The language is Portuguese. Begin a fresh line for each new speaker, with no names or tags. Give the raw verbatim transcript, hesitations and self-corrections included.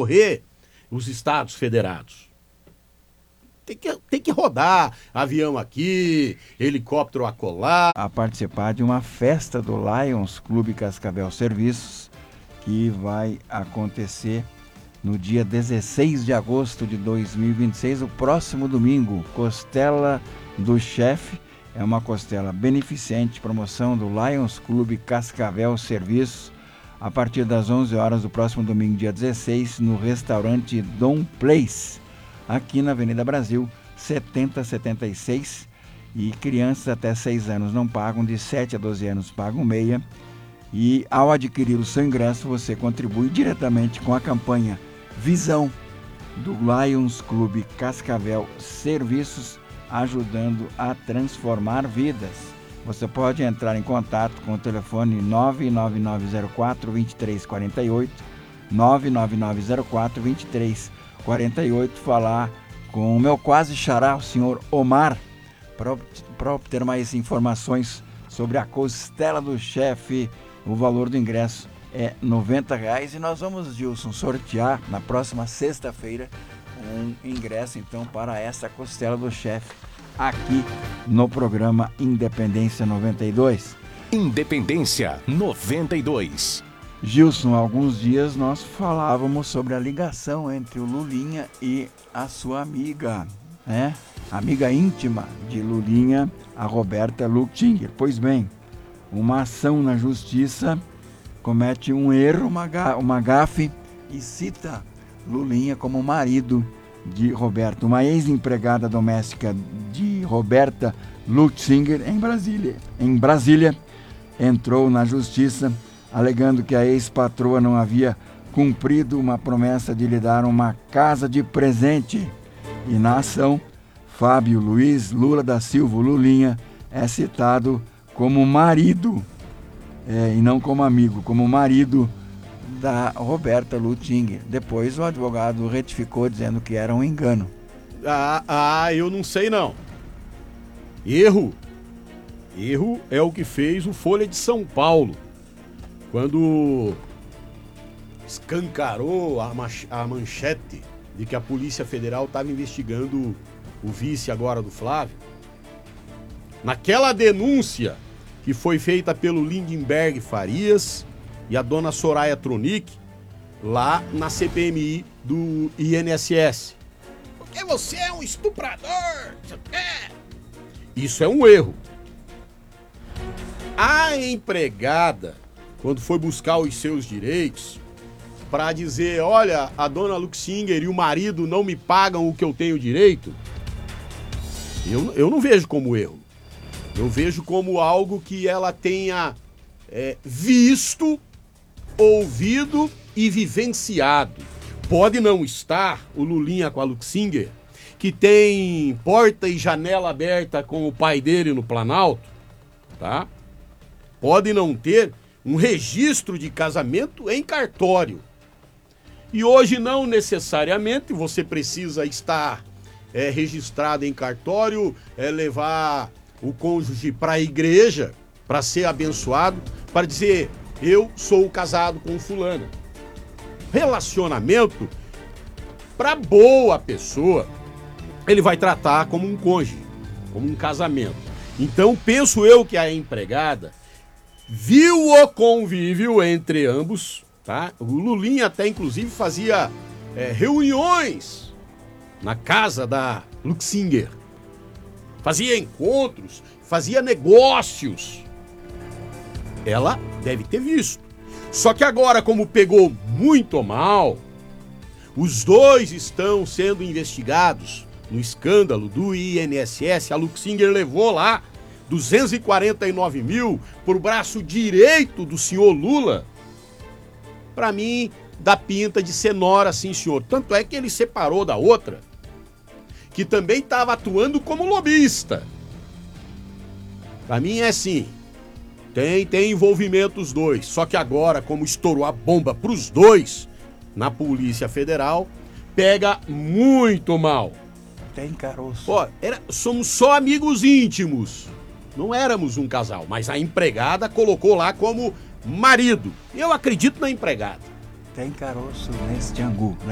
percorrer os estados federados. Tem que, tem que rodar avião aqui, helicóptero acolá.
A participar de uma festa do Lions Clube Cascavel Serviços, que vai acontecer no dia dezesseis de agosto de dois mil e vinte e seis, o próximo domingo. Costela do Chefe é uma costela beneficente, promoção do Lions Clube Cascavel Serviços, a partir das onze horas do próximo domingo, dia dezesseis, no restaurante Dom Place, aqui na Avenida Brasil, setenta setenta e seis, e crianças até seis anos não pagam, de sete a doze anos pagam meia, e ao adquirir o seu ingresso você contribui diretamente com a campanha Visão do Lions Clube Cascavel Serviços, ajudando a transformar vidas. Você pode entrar em contato com o telefone nove nove nove zero quatro, dois três quatro oito, nove nove nove zero quatro, dois três quarenta e oito, falar com o meu quase xará, o senhor Omar, para obter mais informações sobre a Costela do Chefe. O valor do ingresso é noventa reais, e nós vamos, Gilson, sortear na próxima sexta-feira um ingresso então para essa Costela do Chefe aqui no programa Independência noventa e dois.
Independência noventa e dois.
Gilson, há alguns dias nós falávamos sobre a ligação entre o Lulinha e a sua amiga, né? Amiga íntima de Lulinha, a Roberta Luchtinger. Pois bem, uma ação na justiça comete um erro, uma, uma gafe, e cita Lulinha como marido de Roberta, uma ex-empregada doméstica de Roberta Luchtinger em Brasília. Em Brasília, entrou na justiça alegando que a ex-patroa não havia cumprido uma promessa de lhe dar uma casa de presente. E na ação, Fábio Luiz Lula da Silva Lulinha é citado como marido, é, e não como amigo, como marido da Roberta Luchtinger. Depois o advogado retificou dizendo que era um engano.
Ah, ah, eu não sei não. Erro. Erro é o que fez o Folha de São Paulo, quando escancarou a, mach- a manchete de que a Polícia Federal estava investigando o vice agora do Flávio. Naquela denúncia que foi feita pelo Lindenberg Farias e a dona Soraya Tronic, lá na C P M I do I N S S. Porque você é um estuprador! Isso é um erro. A empregada, quando foi buscar os seus direitos, para dizer, olha, a dona Luchtinger e o marido não me pagam o que eu tenho direito, eu, eu não vejo como erro. Eu vejo como algo que ela tenha é, visto, ouvido e vivenciado. Pode não estar o Lulinha com a Luchtinger, que tem porta e janela aberta com o pai dele no Planalto, tá? Pode não ter um registro de casamento em cartório. E hoje não necessariamente você precisa estar é, registrado em cartório, é, levar o cônjuge para a igreja para ser abençoado, para dizer, eu sou casado com fulana. Relacionamento, para boa pessoa, ele vai tratar como um cônjuge, como um casamento. Então penso eu que a empregada viu o convívio entre ambos, tá? O Lulinha até inclusive fazia é, reuniões na casa da Luchtinger, fazia encontros, fazia negócios. Ela deve ter visto. Só que agora, como pegou muito mal, os dois estão sendo investigados no escândalo do I N S S. A Luchtinger levou lá duzentos e quarenta e nove mil por braço direito do senhor Lula. Para mim, dá pinta de ser nora, sim, senhor. Tanto é que ele separou da outra, que também estava atuando como lobista. Para mim é assim, tem, tem envolvimento os dois. Só que agora, como estourou a bomba pros dois na Polícia Federal, pega muito mal.
Tem caroço.
Pô, era, somos só amigos íntimos. Não éramos um casal, mas a empregada colocou lá como marido. Eu acredito na empregada.
Tem caroço nesse angu.